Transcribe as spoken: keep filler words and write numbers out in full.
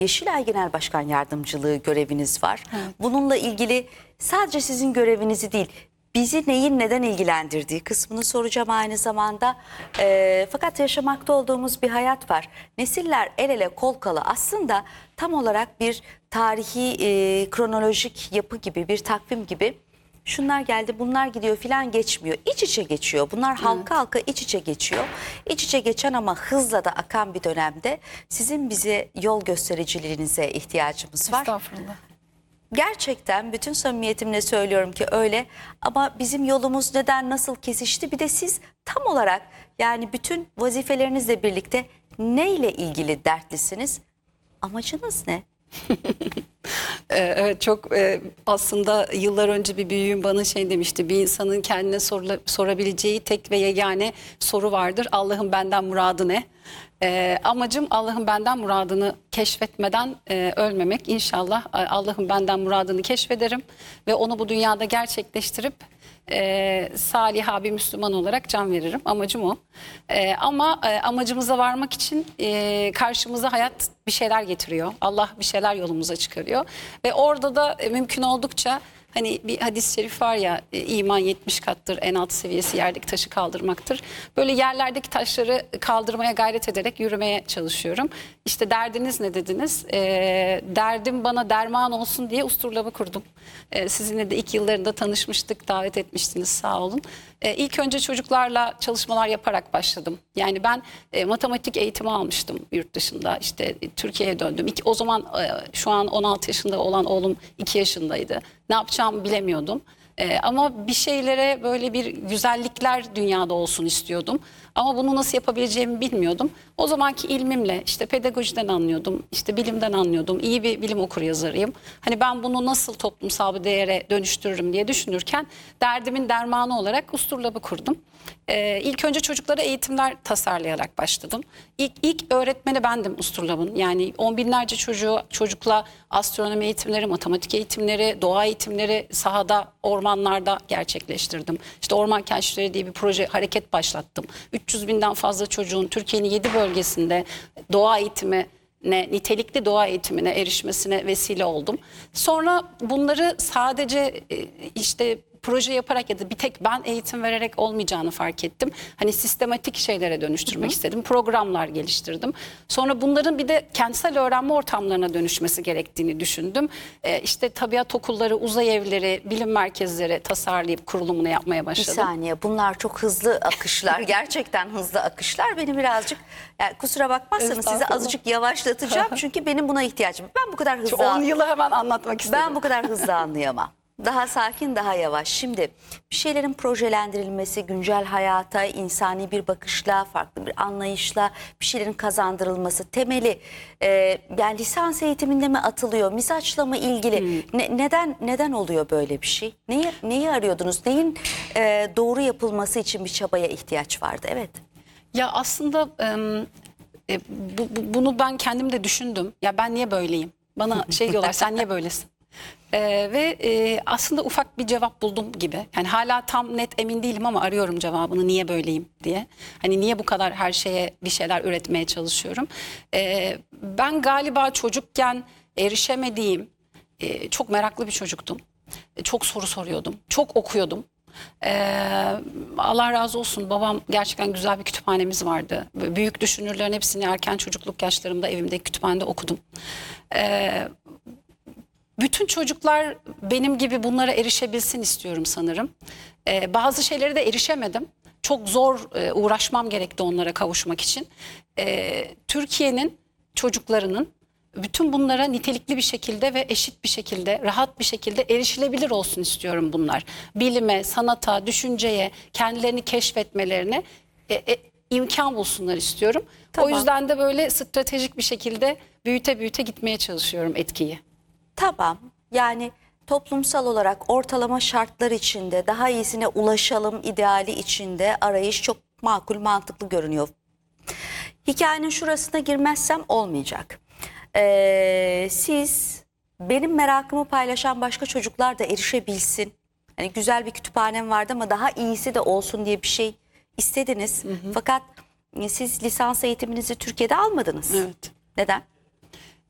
Yeşilay Genel Başkan Yardımcılığı göreviniz var. Evet. Bununla ilgili sadece sizin görevinizi değil, bizi neyin neden ilgilendirdiği kısmını soracağım aynı zamanda. E, fakat yaşamakta olduğumuz bir hayat var. Nesiller el ele kol kola aslında tam olarak bir tarihi e, kronolojik yapı gibi, bir takvim gibi. Şunlar geldi, bunlar gidiyor filan geçmiyor. İç içe geçiyor. Bunlar halka halka iç içe geçiyor. İç içe geçen ama hızla da akan bir dönemde sizin bize yol göstericiliğinize ihtiyacımız var. Estağfurullah. Gerçekten bütün samimiyetimle söylüyorum ki öyle, ama bizim yolumuz neden nasıl kesişti, bir de siz tam olarak yani bütün vazifelerinizle birlikte neyle ilgili dertlisiniz? Amacınız ne? Evet, çok e, aslında yıllar önce bir büyüğüm bana şey demişti: bir insanın kendine sorula, sorabileceği tek ve yegane soru vardır: Allah'ın benden muradı ne? E, amacım Allah'ın benden muradını keşfetmeden e, ölmemek. İnşallah Allah'ın benden muradını keşfederim ve onu bu dünyada gerçekleştirip e, saliha bir Müslüman olarak can veririm. Amacım o. E, ama e, amacımıza varmak için e, karşımıza hayat bir şeyler getiriyor. Allah bir şeyler yolumuza çıkarıyor. Ve orada da e, mümkün oldukça, hani bir hadis-i şerif var ya, e, iman yetmiş kattır, en alt seviyesi yerdeki taşı kaldırmaktır. Böyle yerlerdeki taşları kaldırmaya gayret ederek yürümeye çalışıyorum. İşte derdiniz ne dediniz? E, derdim bana derman olsun diye Usturlab'ı kurdum. E, sizinle de ilk yıllarında tanışmıştık, davet etmiştiniz, sağ olun. E, ilk önce çocuklarla çalışmalar yaparak başladım. Yani ben e, matematik eğitimi almıştım yurt dışında. İşte e, Türkiye'ye döndüm. İki, o zaman e, şu an on altı yaşında olan oğlum iki yaşındaydı. Ne yapacağımı bilemiyordum. Ee, ama bir şeylere böyle bir güzellikler dünyada olsun istiyordum. Ama bunu nasıl yapabileceğimi bilmiyordum. O zamanki ilmimle işte pedagojiden anlıyordum, işte bilimden anlıyordum. İyi bir bilim okuryazarıyım. Hani ben bunu nasıl toplumsal bir değere dönüştürürüm diye düşünürken derdimin dermanı olarak Usturlab'ı kurdum. Ee, ilk önce çocuklara eğitimler tasarlayarak başladım. İlk, ilk öğretmeni bendim Usturlab'ın. Yani on binlerce çocuğu, çocukla astronomi eğitimleri, matematik eğitimleri, doğa eğitimleri sahada, ormanlarda gerçekleştirdim. İşte Orman Keşifleri diye bir proje, hareket başlattım. üç yüz binden fazla çocuğun Türkiye'nin yedi bölgesinde doğa eğitimi, ne, nitelikli doğa eğitimine erişmesine vesile oldum. Sonra bunları sadece e, işte proje yaparak ya da bir tek ben eğitim vererek olmayacağını fark ettim. Hani sistematik şeylere dönüştürmek Hı-hı. istedim. Programlar geliştirdim. Sonra bunların bir de kentsel öğrenme ortamlarına dönüşmesi gerektiğini düşündüm. Ee, işte tabiat okulları, uzay evleri, bilim merkezleri tasarlayıp kurulumunu yapmaya başladım. Bir saniye, bunlar çok hızlı akışlar. Gerçekten hızlı akışlar. Beni birazcık, yani kusura bakmazsanız sizi azıcık yavaşlatacağım. Çünkü benim buna ihtiyacım var. Ben bu kadar hızlı... on yılı hemen anlatmak istedim. Ben bu kadar hızlı anlayamam. Daha sakin, daha yavaş. Şimdi bir şeylerin projelendirilmesi, güncel hayata insani bir bakışla, farklı bir anlayışla bir şeylerin kazandırılması temeli e, yani lisans eğitiminde mi atılıyor, mizaçla mı ilgili? Hmm. Ne, neden neden oluyor böyle bir şey? Neyi, neyi arıyordunuz? Neyin e, doğru yapılması için bir çabaya ihtiyaç vardı? Evet. Ya aslında e, bu, bu, bunu ben kendim de düşündüm. Ya ben niye böyleyim? Bana şey diyorlar, sen niye böylesin? Ee, ve e, aslında ufak bir cevap buldum gibi. Yani hala tam net emin değilim ama arıyorum cevabını, niye böyleyim diye. Hani niye bu kadar her şeye bir şeyler üretmeye çalışıyorum. Ee, ben galiba çocukken erişemediğim, e, çok meraklı bir çocuktum. E, çok soru soruyordum, çok okuyordum. Ee, Allah razı olsun, babam gerçekten güzel bir kütüphanemiz vardı. Büyük düşünürlerin hepsini erken çocukluk yaşlarımda evimdeki kütüphanede okudum. Ee, Bütün çocuklar benim gibi bunlara erişebilsin istiyorum sanırım. Ee, bazı şeylere de erişemedim. Çok zor e, uğraşmam gerekti onlara kavuşmak için. Ee, Türkiye'nin çocuklarının bütün bunlara nitelikli bir şekilde ve eşit bir şekilde, rahat bir şekilde erişilebilir olsun istiyorum bunlar. Bilime, sanata, düşünceye, kendilerini keşfetmelerine e, e, imkan bulsunlar istiyorum. Tamam. O yüzden de böyle stratejik bir şekilde büyüte büyüte gitmeye çalışıyorum etkiyi. Tamam, yani toplumsal olarak ortalama şartlar içinde daha iyisine ulaşalım ideali içinde arayış çok makul, mantıklı görünüyor. Hikayenin şurasına girmezsem olmayacak. Ee, siz benim merakımı paylaşan başka çocuklar da erişebilsin. Hani güzel bir kütüphanem vardı ama daha iyisi de olsun diye bir şey istediniz. Hı hı. Fakat siz lisans eğitiminizi Türkiye'de almadınız. Evet. Neden?